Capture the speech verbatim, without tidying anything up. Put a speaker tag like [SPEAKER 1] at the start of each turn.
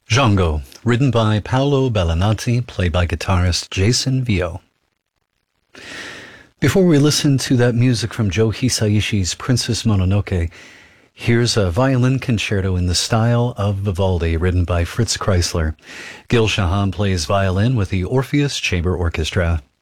[SPEAKER 1] Django, written by Paolo Bellinati, played by guitarist Jason Vio. Before we listen to that music from Joe Hisaishi's Princess Mononoke, here's a violin concerto in the style of Vivaldi, written by Fritz Kreisler. Gil Shahan plays violin with the Orpheus Chamber Orchestra.